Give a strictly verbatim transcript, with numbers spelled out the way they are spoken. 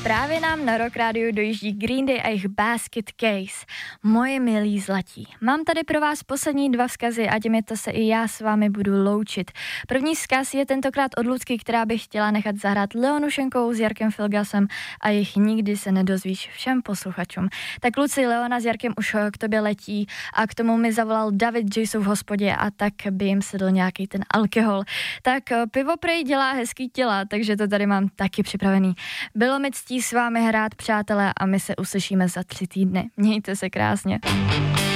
Právě nám na Rock Rádiu dojíždí Green Day a jejich Basket Case. Moje milí zlatí. Mám tady pro vás poslední dva vzkazy a těmito se i já s vámi budu loučit. První vzkaz je tentokrát od Lucky, která by chtěla nechat zahrát Leonu Šenkovou s Jarkem Filgasem a jich nikdy se nedozvíš všem posluchačům. Tak Luci, Leona s Jarkem už k tobě letí a k tomu mi zavolal David, že jsou v hospodě a tak by jim sedl nějaký ten alkohol. Tak pivo prej dělá hezký těla, takže to tady mám taky připravený. Bylo mi ctí s vámi hrát, přátelé, a my se uslyšíme za tři týdny. Mějte se krásně.